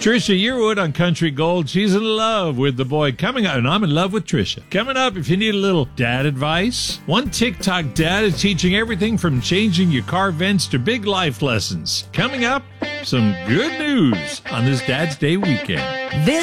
Trisha Yearwood on Country Gold. She's in love with the boy. Coming up, and I'm in love with Trisha. Coming up, if you need a little dad advice, one TikTok dad is teaching everything from changing your car vents to big life lessons. Coming up, some good news on this Dad's Day weekend. This